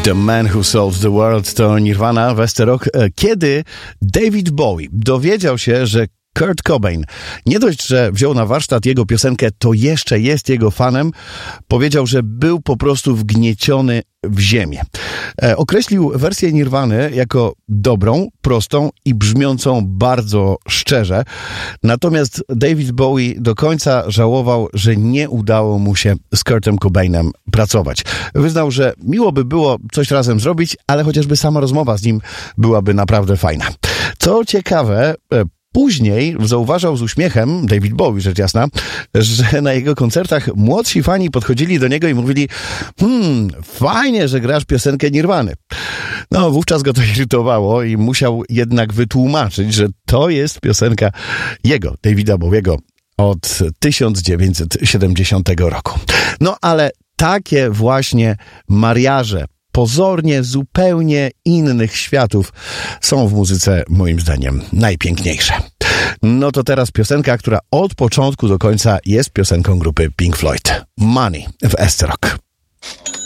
The Man Who Sold the World to Nirvana w Rock. Kiedy David Bowie dowiedział się, że Kurt Cobain nie dość, że wziął na warsztat jego piosenkę, to jeszcze jest jego fanem, powiedział, że był po prostu wgnieciony w ziemię. Określił wersję Nirwany jako dobrą, prostą i brzmiącą bardzo szczerze. Natomiast David Bowie do końca żałował, że nie udało mu się z Kurtem Cobainem pracować. Wyznał, że miło by było coś razem zrobić, ale chociażby sama rozmowa z nim byłaby naprawdę fajna. Co ciekawe, później zauważał z uśmiechem, David Bowie rzecz jasna, że na jego koncertach młodsi fani podchodzili do niego i mówili: fajnie, że grasz piosenkę Nirwany. No, wówczas go to irytowało i musiał jednak wytłumaczyć, że to jest piosenka jego, Davida Bowiego, od 1970 roku. No, ale takie właśnie mariaże pozornie zupełnie innych światów są w muzyce, moim zdaniem, najpiękniejsze. No to teraz piosenka, która od początku do końca jest piosenką grupy Pink Floyd. Money w Rock.